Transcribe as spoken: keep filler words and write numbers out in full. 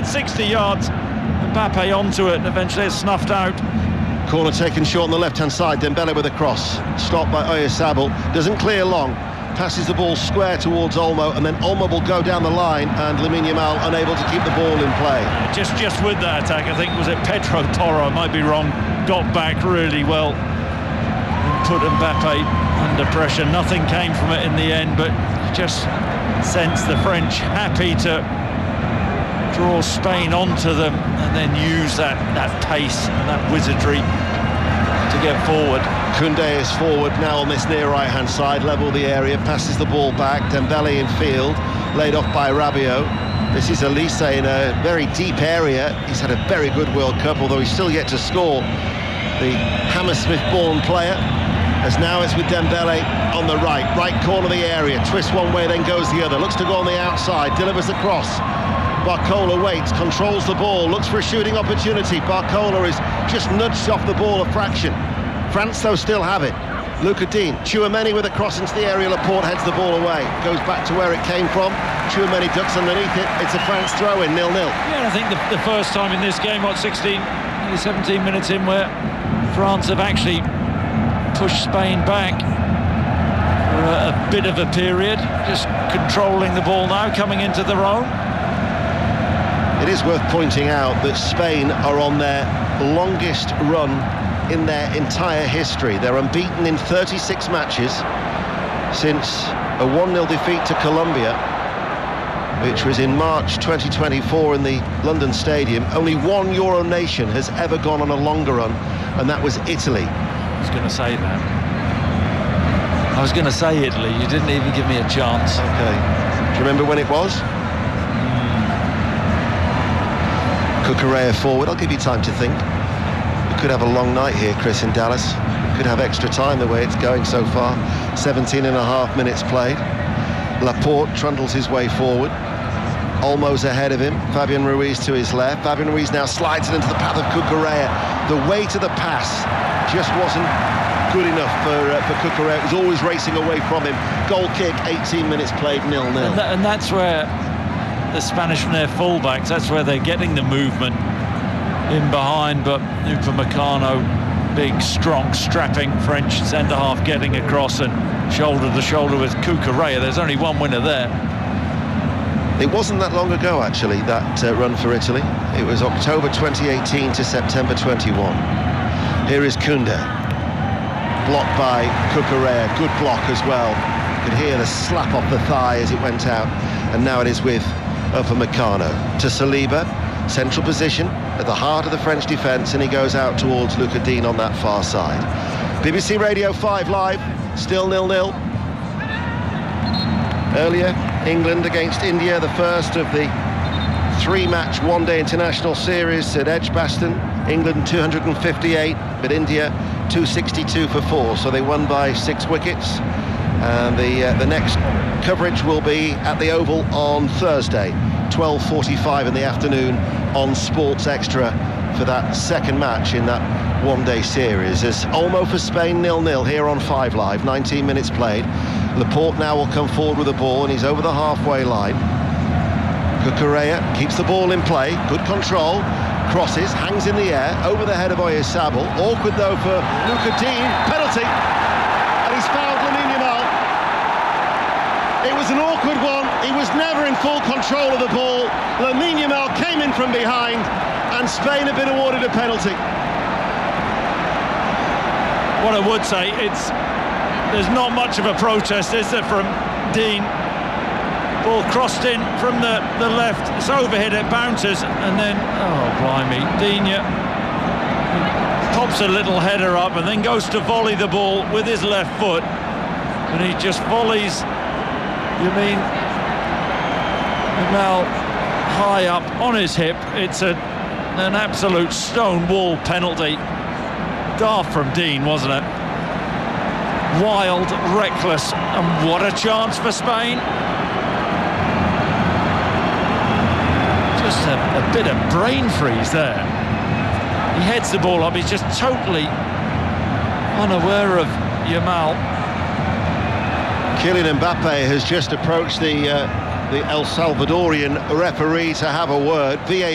sixty yards. Mbappe onto it and eventually it's snuffed out. Corner taken short on the left-hand side. Dembele with a cross. Stopped by Oyarzabal. Doesn't clear long. Passes the ball square towards Olmo, and then Olmo will go down the line, and Lamine Yamal unable to keep the ball in play. Just just with that attack, I think, was it Pedro Porro, I might be wrong, got back really well and put Mbappe under pressure. Nothing came from it in the end, but just sense the French happy to draw Spain onto them and then use that, that pace and that wizardry to get forward. Koundé is forward now on this near right-hand side, level the area, passes the ball back. Dembele in field, laid off by Rabiot. This is Elise in a very deep area. He's had a very good World Cup, although he's still yet to score. The Hammersmith-born player, as now it's with Dembele on the right, right corner of the area, twists one way, then goes the other, looks to go on the outside, delivers the cross. Barcola waits, controls the ball, looks for a shooting opportunity. Barcola is just nudged off the ball a fraction. France, though, still have it. Lucas Digne, Tchouaméni with a cross into the area. Laporte heads the ball away, goes back to where it came from. Tchouaméni ducks underneath it. It's a France throw-in, nil nil. Yeah, I think the, the first time in this game, what, sixteen, seventeen minutes in, where France have actually pushed Spain back for a, a bit of a period, just controlling the ball now, coming into their own. It is worth pointing out that Spain are on their longest run in their entire history. They're unbeaten in thirty-six matches since a one nil defeat to Colombia, which was in March twenty twenty-four in the London Stadium. Only one Euro nation has ever gone on a longer run, and that was Italy. I was going to say that. I was going to say Italy. You didn't even give me a chance. Okay. Do you remember when it was? Cucurella forward. I'll give you time to think. We could have a long night here, Chris, in Dallas. We could have extra time the way it's going so far. seventeen and a half minutes played. Laporte trundles his way forward. Olmo's ahead of him. Fabian Ruiz to his left. Fabian Ruiz now slides it into the path of Cucurella. The weight of the pass just wasn't good enough for uh, for Cucurella. It was always racing away from him. Goal kick, eighteen minutes played, nil nil. And, that, and that's where the Spanish from their fullbacks, that's where they're getting the movement in behind, but Upamecano, big, strong, strapping French centre-half getting across and shoulder to shoulder with Cucurella. There's only one winner there. It wasn't that long ago, actually, that uh, run for Italy. It was October twenty eighteen to September twenty-one. Here is Koundé, blocked by Cucurella, good block as well. You could hear the slap off the thigh as it went out, and now it is with Upamecano to Saliba, central position at the heart of the French defence, and he goes out towards Lucas Digne on that far side. B B C Radio five Live, still nil nil. Earlier, England against India, the first of the three-match one-day international series at Edgbaston. England two hundred fifty-eight, but India two sixty-two for four, so they won by six wickets. And the uh, the next coverage will be at the Oval on Thursday, twelve forty-five in the afternoon on Sports Extra for that second match in that one-day series. As Olmo for Spain, nil nil here on five Live, nineteen minutes played. Laporte now will come forward with the ball, and he's over the halfway line. Cucurella keeps the ball in play, good control, crosses, hangs in the air, over the head of Oyarzabal. Awkward though for Lucas Digne, penalty, and he's fouled Lamine Yamal. It was an awkward one, he was never in full control of the ball. Lamine Yamal came in from behind, and Spain have been awarded a penalty. What I would say, it's there's not much of a protest, is there, from Digne? Ball crossed in from the, the left, it's overhead, it bounces, and then, oh blimey, Digne pops a little header up and then goes to volley the ball with his left foot, and he just volleys, you mean, Yamal high up on his hip. It's a an absolute stone wall penalty. Daft from Digne, wasn't it? Wild, reckless, and what a chance for Spain. Just a, a bit of brain freeze there. He heads the ball up, he's just totally unaware of Yamal. Kylian Mbappe has just approached the uh, the El Salvadorian referee to have a word. V A R